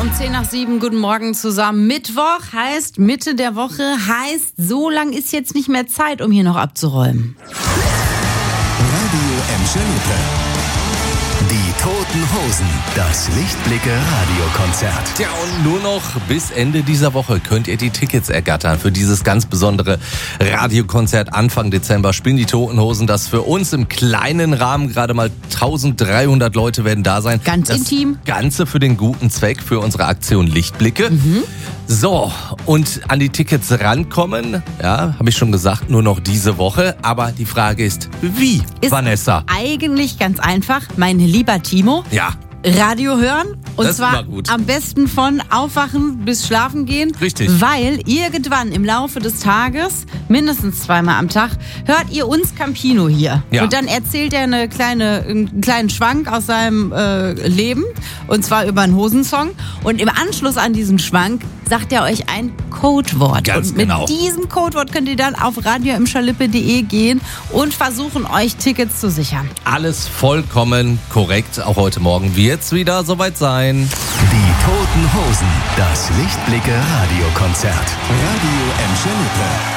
um 6:10. Guten Morgen zusammen. Mittwoch heißt Mitte der Woche, heißt so lang ist jetzt nicht mehr Zeit, um hier noch abzuräumen. Radio Emscher-Lippe. Die Toten Hosen. Das Lichtblicke-Radiokonzert. Tja, und nur noch bis Ende dieser Woche könnt ihr die Tickets ergattern für dieses ganz besondere Radiokonzert. Anfang Dezember spielen die Toten Hosen das für uns im kleinen Rahmen. Gerade mal 1300 Leute werden da sein. Ganz das intim. Ganze für den guten Zweck, für unsere Aktion Lichtblicke. So, und an die Tickets rankommen, ja, habe ich schon gesagt, nur noch diese Woche. Aber die Frage ist, wie, Vanessa? Eigentlich ganz einfach, mein lieber Timo. Ja. Radio hören und Das ist zwar immer gut. am besten von Aufwachen bis Schlafen gehen. Richtig. Weil irgendwann im Laufe des Tages, mindestens zweimal am Tag, hört ihr uns Campino hier. Ja. Und dann erzählt er einen kleinen Schwank aus seinem Leben und zwar über einen Hosensong. Und im Anschluss an diesen Schwank sagt er euch ein Codewort. Ganz und mit genau. diesem Codewort könnt ihr dann auf radioimscherlippe.de gehen und versuchen, euch Tickets zu sichern. Alles vollkommen korrekt. Auch heute Morgen wird es wieder soweit sein. Die Toten Hosen. Das Lichtblicke-Radiokonzert. Radio Emscher-Lippe.